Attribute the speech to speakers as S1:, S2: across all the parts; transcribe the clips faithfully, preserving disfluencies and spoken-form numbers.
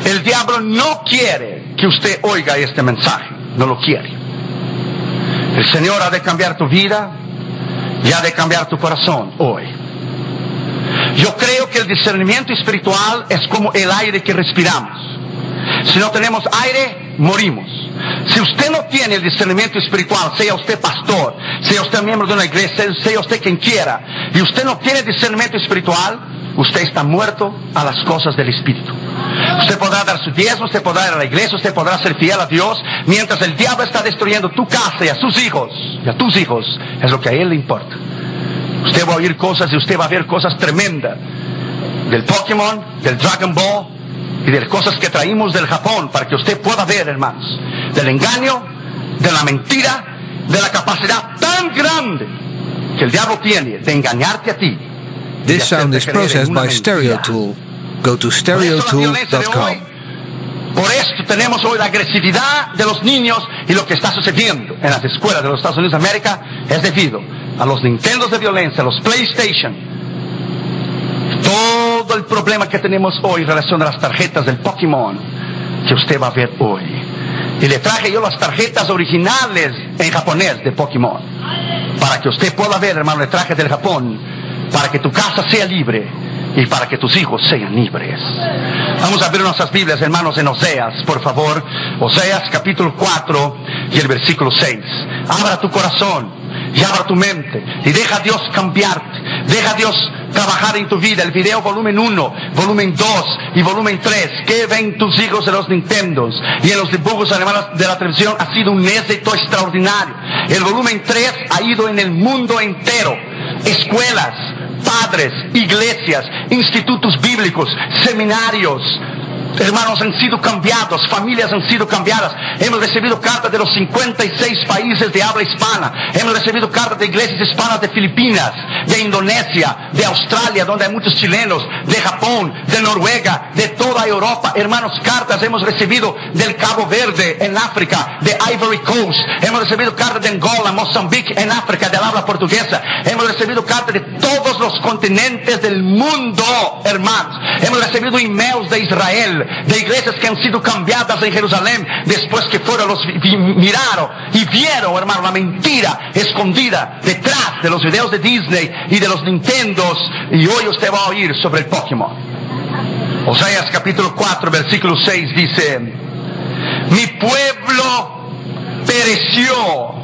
S1: El diablo no quiere que usted oiga este mensaje, no lo quiere. El Señor ha de cambiar tu vida y ha de cambiar tu corazón hoy. Yo creo que el discernimiento espiritual es como el aire que respiramos. Si no tenemos aire, morimos. Si usted no tiene el discernimiento espiritual, sea usted pastor, sea usted miembro de una iglesia, sea usted quien quiera, y usted no tiene discernimiento espiritual, usted está muerto a las cosas del Espíritu. Usted podrá dar su diezmo, usted podrá ir a la iglesia, usted podrá ser fiel a Dios, mientras el diablo está destruyendo tu casa y a sus hijos, y a tus hijos, es lo que a él le importa. Usted va a oír cosas y usted va a ver cosas tremendas del Pokémon, del Dragon Ball y de las cosas que traímos del Japón, para que usted pueda ver, hermanos, del engaño, de la mentira, de la capacidad tan grande que el diablo tiene de engañarte a ti.
S2: This sound is processed by StereoTool. Go to stereo tool dot com.
S1: Por esto tenemos hoy la agresividad de los niños, y lo que está sucediendo en las escuelas de los Estados Unidos de América es debido a los Nintendos de violencia, a los PlayStation, todo el problema que tenemos hoy en relación a las tarjetas del Pokémon que usted va a ver hoy. Y le traje yo las tarjetas originales en japonés de Pokémon, para que usted pueda ver, hermano, le traje del Japón, para que tu casa sea libre y para que tus hijos sean libres. Vamos a ver nuestras Biblias, hermanos, en Oseas, por favor. Oseas capítulo cuatro y el versículo seis. Abra tu corazón y abra tu mente y deja a Dios cambiarte, deja a Dios trabajar en tu vida. El video volumen uno, volumen dos y volumen tres, que ven tus hijos en los Nintendos y en los dibujos animados de la televisión, ha sido un éxito extraordinario. El volumen tres ha ido en el mundo entero, escuelas, padres, iglesias, institutos bíblicos, seminarios. Hermanos, han sido cambiados, familias han sido cambiadas. Hemos recibido cartas de los cincuenta y seis países de habla hispana. Hemos recibido cartas de iglesias hispanas de Filipinas, de Indonesia, de Australia, donde hay muchos chilenos, de Japón, de Noruega, de toda Europa. Hermanos, cartas hemos recibido del Cabo Verde en África, de Ivory Coast. Hemos recibido cartas de Angola, Mozambique en África, de habla portuguesa. Hemos recibido cartas de todos los continentes del mundo, hermanos. Hemos recibido emails de Israel, de iglesias que han sido cambiadas en Jerusalén después que fueron los miraron y vieron, hermano, la mentira escondida detrás de los videos de Disney y de los Nintendos. Y hoy usted va a oír sobre el Pokémon. Oseas capítulo cuatro versículo seis dice: mi pueblo pereció.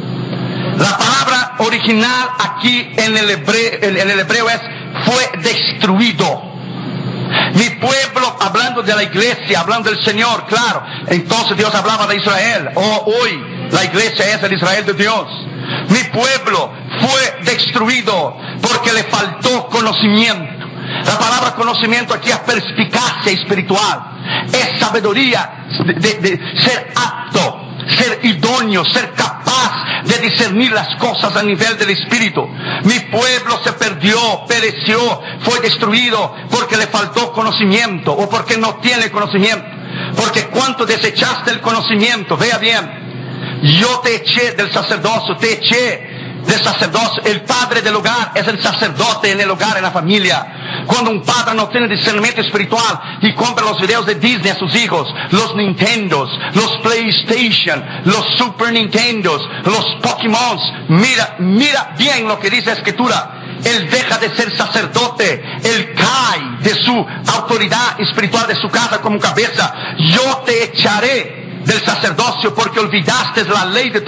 S1: La palabra original aquí en el hebreo, en el hebreo es fue destruido. Mi pueblo, hablando de la iglesia, hablando del Señor, claro. Entonces Dios hablaba de Israel. Oh, hoy la iglesia es el Israel de Dios. Mi pueblo fue destruido porque le faltó conocimiento. La palabra conocimiento aquí es perspicacia espiritual. Es sabiduría de, de, de ser apto, ser idóneo, ser capaz de discernir las cosas a nivel del Espíritu. Mi pueblo se perdió, pereció, fue destruido porque le faltó conocimiento, o porque no tiene conocimiento. Porque cuando desechaste el conocimiento, vea bien, yo te eché del sacerdocio, te eché del sacerdocio. El padre del hogar es el sacerdote en el hogar, en la familia. Cuando un padre no tiene discernimiento espiritual y compra los videos de Disney a sus hijos, los Nintendos, los PlayStation, los Super Nintendos, los Pokémon, mira, mira bien lo que dice la Escritura. Él deja de ser sacerdote, él cae de su autoridad espiritual, de su casa como cabeza. Yo te echaré del sacerdocio porque olvidaste la ley de tu